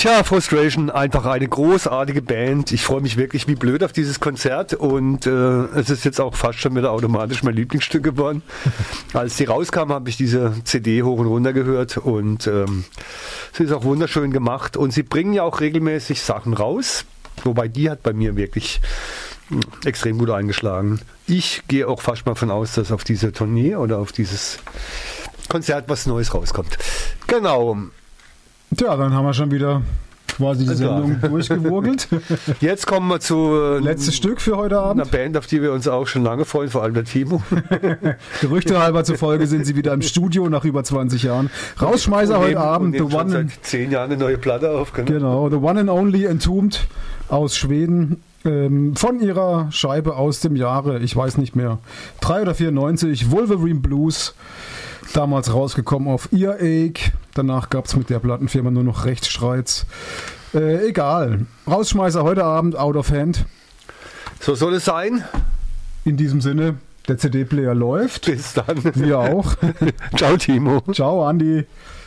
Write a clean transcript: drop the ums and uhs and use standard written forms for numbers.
Tja, Frustration, einfach eine großartige Band. Ich freue mich wirklich wie blöd auf dieses Konzert und es ist jetzt auch fast schon wieder automatisch mein Lieblingsstück geworden. Als die rauskam, habe ich diese CD hoch und runter gehört und sie ist auch wunderschön gemacht und sie bringen ja auch regelmäßig Sachen raus, wobei die hat bei mir wirklich extrem gut eingeschlagen. Ich gehe auch fast mal von aus, dass auf diese Tournee oder auf dieses Konzert was Neues rauskommt. Genau. Tja, dann haben wir schon wieder quasi die Sendung durchgewurgelt. Jetzt kommen wir zu letztes Stück für heute Abend. Einer Band, auf die wir uns auch schon lange freuen, vor allem der Timo. Gerüchte halber zufolge sind sie wieder im Studio nach über 20 Jahren. Rausschmeißer heute Abend. Schon seit 10 Jahren eine neue Platte auf. Genau, The One and Only Entombed aus Schweden. Von ihrer Scheibe aus dem Jahre, ich weiß nicht mehr, 3 oder 94, Wolverine Blues. Damals rausgekommen auf Earache. Danach gab es mit der Plattenfirma nur noch Rechtsstreits. Egal. Rausschmeißer heute Abend, Out of Hand. So soll es sein. In diesem Sinne, der CD-Player läuft. Bis dann. Wir auch. Ciao, Timo. Ciao, Andi.